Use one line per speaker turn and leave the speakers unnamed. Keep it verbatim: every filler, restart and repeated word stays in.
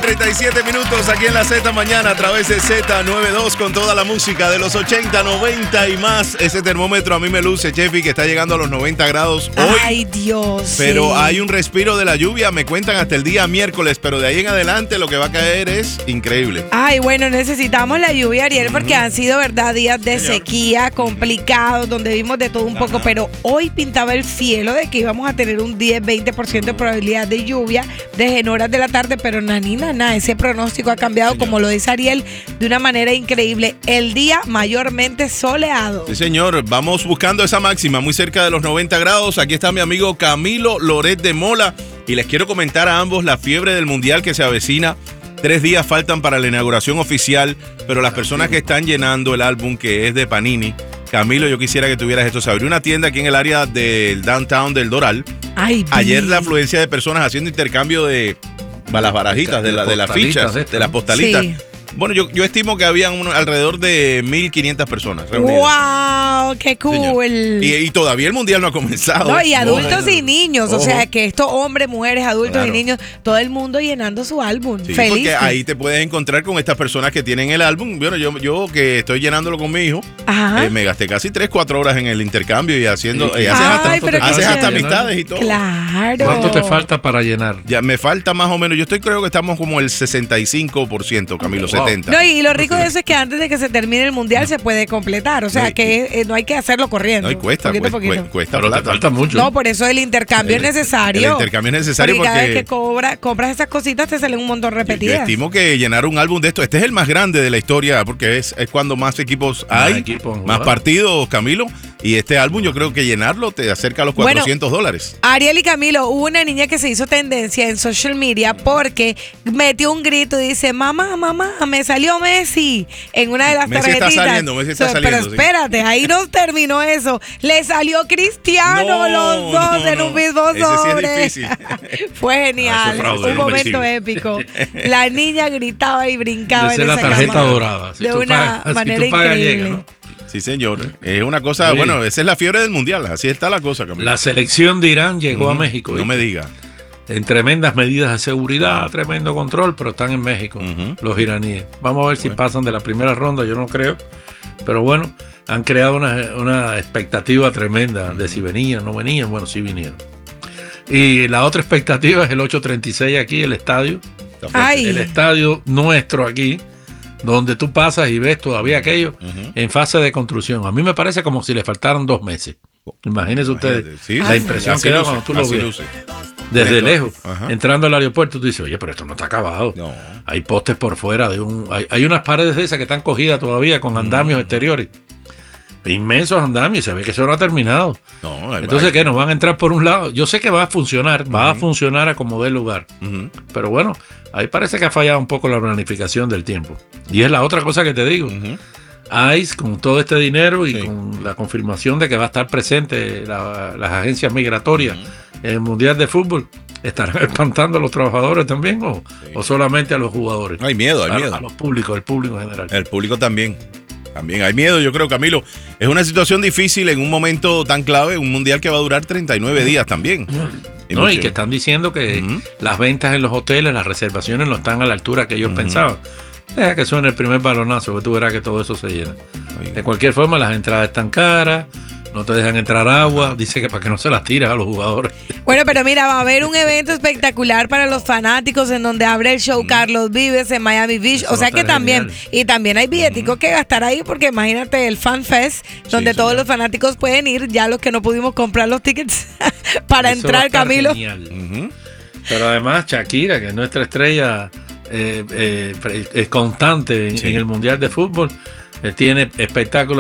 treinta y siete minutos aquí en la Z Mañana a través de Z noventa y dos con toda la música de los ochenta, noventa y más. Ese termómetro a mí me luce, Chefi, que está llegando a los noventa grados hoy.
Ay, Dios.
Pero
sí.
hay un respiro de la lluvia, me cuentan hasta el día miércoles, pero de ahí en adelante lo que va a caer es increíble.
Ay, bueno, necesitamos la lluvia, Ariel, porque uh-huh. han sido, ¿verdad?, días de
Señor.
sequía, complicados, donde vimos de todo un poco, Ajá. pero hoy pintaba el cielo de que íbamos a tener un diez, veinte por ciento de probabilidad de lluvia desde en horas de la tarde, pero nanina, nada, ese pronóstico ha cambiado, señor. Como lo dice Ariel, de una manera increíble. El día mayormente soleado.
Sí, señor, vamos buscando esa máxima muy cerca de los noventa grados. Aquí está mi amigo Camilo Loret de Mola y les quiero comentar a ambos la fiebre del mundial que se avecina. Tres días faltan para la inauguración oficial, pero las personas que están llenando el álbum que es de Panini, Camilo, yo quisiera que tuvieras esto. Se abrió una tienda aquí en el área del downtown del Doral.
Ay,
ayer la afluencia de personas haciendo intercambio de las barajitas, de, la, de las fichas, de las postalitas. Sí. Bueno, yo, yo estimo que habían un, alrededor de mil quinientas personas reunidas.
¡Wow! ¡Qué cool!
Y, y todavía el mundial no ha comenzado.
No, y adultos no, y niños.
ojo.
O sea, que estos hombres, mujeres, adultos
claro.
y niños, todo el mundo llenando su álbum.
Sí,
feliz.
Porque ahí te puedes encontrar con estas personas que tienen el álbum. Bueno, yo, yo que estoy llenándolo con mi hijo, eh, me gasté casi tres, cuatro horas en el intercambio y haciendo. Sí. Eh, haces
Ay,
hasta, haces hasta amistades y todo.
Claro.
¿Cuánto te falta para llenar?
Ya me falta más o menos. Yo estoy creo que estamos como el sesenta y cinco por ciento, Camilo, wow. setenta.
No, y lo rico de eso es que antes de que se termine el mundial no. se puede completar. O sea, no, que eh, no hay que hacerlo corriendo.
No, y cuesta,
poquito,
cuesta,
poquito.
cuesta.
Pero te falta mucho.
No, por eso el intercambio el, es necesario.
El intercambio es necesario porque,
porque cada vez que cobra, compras esas cositas te salen un montón repetidas.
Yo, yo estimo que llenar un álbum de esto, este es el más grande de la historia porque es, es cuando más equipos hay, más, equipos, más partidos, Camilo. Y este álbum yo creo que llenarlo te acerca a los cuatrocientos
bueno,
dólares.
Ariel y Camilo, hubo una niña que se hizo tendencia en social media porque metió un grito y dice, mamá, mamá, me salió Messi en una de las
Messi
tarjetitas.
Está saliendo, Messi está
so,
saliendo.
Pero espérate, sí. ahí no terminó eso. Le salió Cristiano
no,
los dos
no,
en
no.
un mismo sobre.
Ese sí es difícil.
Fue genial,
no,
un momento épico. La niña gritaba y brincaba.
Esa
en
es
esa
la tarjeta
cámara,
dorada. Si
de una
pagas,
manera
si pagas,
increíble.
llega, ¿no?
Sí, señor. Es una cosa, sí. bueno, esa es la fiebre del mundial. Así está la cosa, Camilo.
La selección de Irán llegó uh-huh. a México.
No me diga.
En tremendas medidas de seguridad, tremendo control, pero están en México, uh-huh. los iraníes. Vamos a ver si bueno. pasan de la primera ronda, yo no creo. Pero bueno, han creado una, una expectativa tremenda de si venían, no venían. Bueno, sí vinieron. Y la otra expectativa es el ocho treinta y seis aquí, el estadio.
Ay.
El estadio nuestro aquí, donde tú pasas y ves todavía aquello uh-huh. en fase de construcción. A mí me parece como si le faltaran dos meses. Imagínense ustedes
sí,
la
sí,
impresión
sí,
que da
luce,
cuando tú lo ves.
Luce.
Desde
Esto,
lejos,
ajá.
entrando al aeropuerto, tú dices, oye, pero esto no está acabado.
No.
Hay postes por fuera, de un, hay, hay unas paredes de esas que están cogidas todavía con andamios mm. exteriores. Inmensos andamios, se ve que eso no ha terminado. No, entonces, ¿qué? ¿Nos van a entrar por un lado? Yo sé que va a funcionar, uh-huh. va a funcionar a como dé lugar. Uh-huh. Pero bueno, ahí parece que ha fallado un poco la planificación del tiempo. Y es la otra cosa que te digo. Uh-huh. ICE, con todo este dinero y sí. con la confirmación de que va a estar presente la, las agencias migratorias uh-huh. en el Mundial de Fútbol, ¿estarán espantando a los trabajadores también o, sí. o solamente a los jugadores?
Hay miedo, hay
a,
miedo.
A los públicos, el público en general.
El público también. También hay miedo, yo creo, Camilo. Es una situación difícil en un momento tan clave, un mundial que va a durar treinta y nueve días también.
Y, no, y que están diciendo que uh-huh. las ventas en los hoteles, las reservaciones no están a la altura que ellos uh-huh. pensaban. Deja que suene el primer balonazo, que tú verás que todo eso se llena. Oiga. De cualquier forma, las entradas están caras, no te dejan entrar agua, dice que para que no se las tiras a los jugadores.
Bueno, pero mira, va a haber un evento espectacular para los fanáticos en donde abre el show mm. Carlos Vives en Miami Beach, eso o sea que también, genial. Y también hay billeticos mm. que gastar ahí, porque imagínate el Fan Fest, donde sí, todos señor. Los fanáticos pueden ir, ya los que no pudimos comprar los tickets para eso entrar, Camilo.
Uh-huh. Pero además Shakira, que es nuestra estrella eh, eh, es constante en, sí. en el Mundial de Fútbol, eh, tiene espectáculos